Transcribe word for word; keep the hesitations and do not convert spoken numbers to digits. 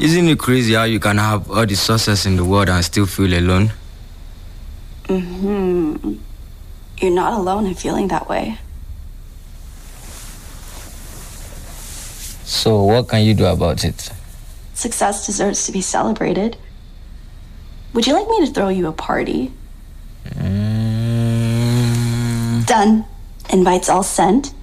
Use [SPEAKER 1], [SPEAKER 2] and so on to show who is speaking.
[SPEAKER 1] Isn't it crazy how you can have all the success in the world and still feel alone?
[SPEAKER 2] Mm-hmm. You're not alone in feeling that way.
[SPEAKER 1] So what can you do about it?
[SPEAKER 2] Success deserves to be celebrated. Would you like me to throw you a party?
[SPEAKER 1] Mm.
[SPEAKER 2] Done. Invites all sent.